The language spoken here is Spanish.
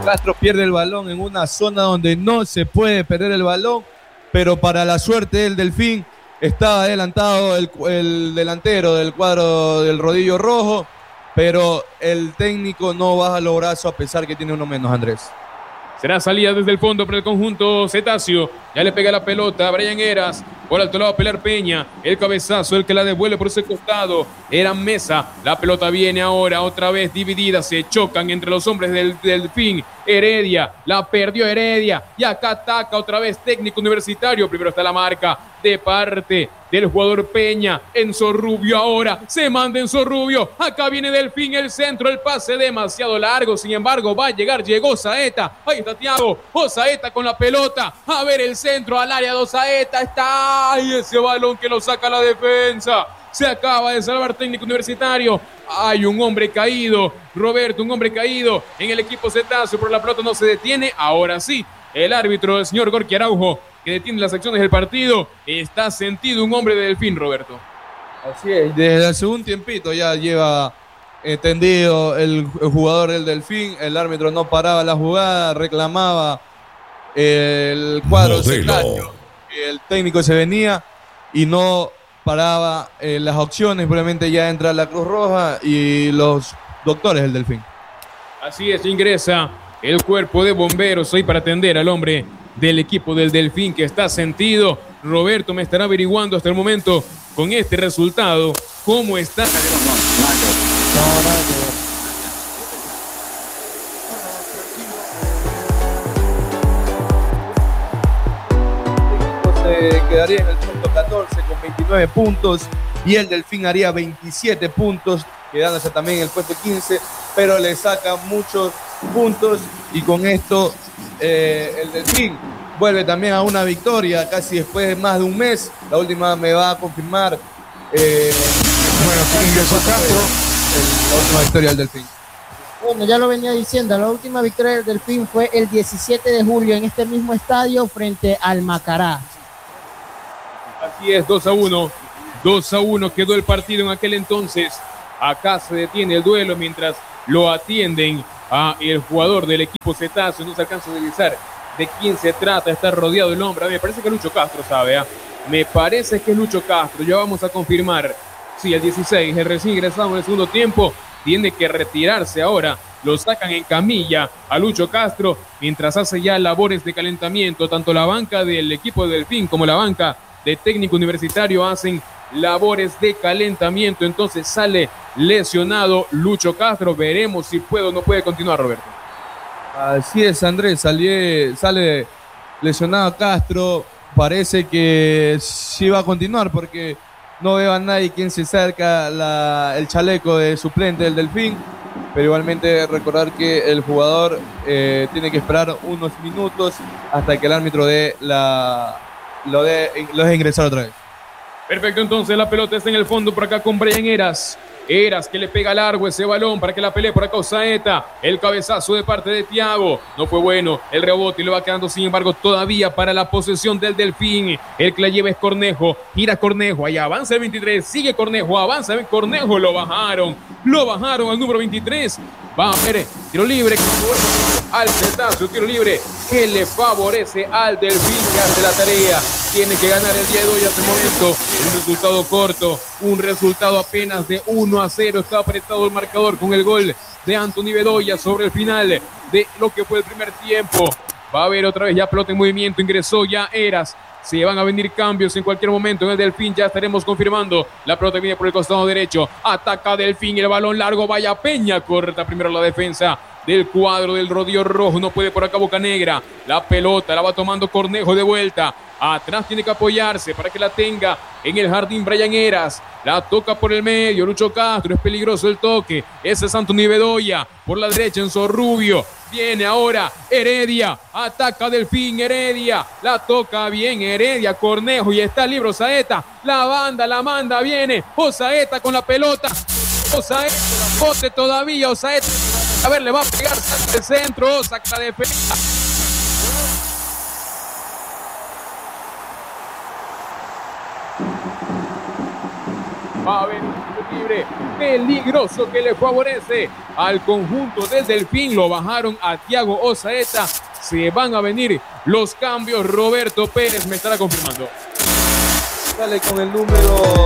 Castro pierde el balón en una zona donde no se puede perder el balón, pero para la suerte del Delfín estaba adelantado el delantero del cuadro del rodillo rojo, pero el técnico no baja los brazos a pesar que tiene uno menos, Andrés. Será salida desde el fondo para el conjunto cetáceo. Ya le pega la pelota a Brian Heras. Por alto lado a pelear Peña. El cabezazo, el que la devuelve por ese costado. Era Mesa. La pelota viene ahora otra vez dividida. Se chocan entre los hombres del Delfín. Heredia. La perdió Heredia. Y acá ataca otra vez Técnico Universitario. Primero está la marca de parte del jugador Peña. Enzo Rubio ahora. Se manda Enzo Rubio. Acá viene Delfín el centro. El pase demasiado largo. Sin embargo, va a llegar. Llegó Saeta. Ahí está Thiago. Saeta con la pelota. A ver el centro al área de Saeta. Está. ¡Ay! Ese balón que lo saca la defensa. Se acaba de salvar Técnico Universitario. Hay un hombre caído. Roberto, un hombre caído en el equipo cetáceo. Pero la pelota no se detiene. Ahora sí. El árbitro, el señor Gorky Araujo, que detiene las acciones del partido. Está sentido un hombre de Delfín, Roberto. Así es. Desde hace un tiempito ya lleva tendido el jugador del Delfín. El árbitro no paraba la jugada. Reclamaba el cuadro cetáceo. El técnico se venía y no paraba las opciones. Probablemente ya entra la Cruz Roja y los doctores del Delfín. Así es, ingresa el cuerpo de bomberos hoy para atender al hombre del equipo del Delfín que está sentido. Roberto me estará averiguando hasta el momento con este resultado cómo está. Quedaría en el punto 14 con 29 puntos y el Delfín haría 27 puntos, quedándose también en el puesto 15, pero le saca muchos puntos y con esto el Delfín vuelve también a una victoria casi después de más de un mes. La última me va a confirmar ingresó Castro. La última victoria del Delfín. Bueno, ya lo venía diciendo, la última victoria del Delfín fue el 17 de julio en este mismo estadio frente al Macará. Así es, 2-1. 2-1 quedó el partido en aquel entonces. Acá se detiene el duelo mientras lo atienden a el jugador del equipo cetáceo. No se alcanza a deslizar de quién se trata. Está rodeado el hombre. Me parece que es Lucho Castro, ¿sabe? Me parece que es Lucho Castro. Ya vamos a confirmar. Sí, el 16, el recién ingresado en el segundo tiempo. Tiene que retirarse ahora. Lo sacan en camilla a Lucho Castro mientras hace ya labores de calentamiento. Tanto la banca del equipo de Delfín como la banca de Técnico Universitario hacen labores de calentamiento. Entonces sale lesionado Lucho Castro. Veremos si puede o no puede continuar, Roberto. Así es, Andrés. Sale lesionado Castro. Parece que sí va a continuar porque no veo a nadie quien se acerca el chaleco de suplente del Delfín. Pero igualmente recordar que el jugador tiene que esperar unos minutos hasta que el árbitro lo deje ingresar otra vez. Perfecto, entonces la pelota está en el fondo por acá con Brian Heras. Heras que le pega largo ese balón para que la pelee por acá Saeta. El cabezazo de parte de Thiago. No fue bueno. El rebote y le va quedando, sin embargo, todavía para la posesión del Delfín. El que la lleva es Cornejo. Gira Cornejo. Allá avanza el 23. Sigue Cornejo. Avanza Cornejo. Lo bajaron al número 23. Va a ver tiro libre al cetáceo, tiro libre que le favorece al Delfín que hace la tarea. Tiene que ganar el día de hoy hasta el momento. Un resultado corto, un resultado apenas de 1-0. Está apretado el marcador con el gol de Anthony Bedoya sobre el final de lo que fue el primer tiempo. Va a haber otra vez ya pelota en movimiento. Ingresó ya Heras. Se van a venir cambios en cualquier momento en el Delfín. Ya estaremos confirmando. La pelota viene por el costado derecho. Ataca Delfín. El balón largo. Vaya Peña. Corta primero la defensa del cuadro del rodillo rojo. No puede por acá Bocanegra. La pelota la va tomando Cornejo de vuelta. Atrás tiene que apoyarse para que la tenga en el jardín Brian Heras. La toca por el medio. Lucho Castro. Es peligroso el toque. Ese es Anthony Bedoya. Por la derecha Enzo Rubio. Viene ahora Heredia. Ataca Delfín. Heredia. La toca bien Heredia. Cornejo. Y está libre Saeta. La banda, la manda. Viene Saeta con la pelota. Saeta. Bote todavía. Saeta. A ver, le va a pegar el centro. Saca la defensa. Va a ver libre peligroso que le favorece al conjunto del Delfín. Lo bajaron a Thiago Osaeta. Se van a venir los cambios. Roberto Pérez me estará confirmando. Sale con el número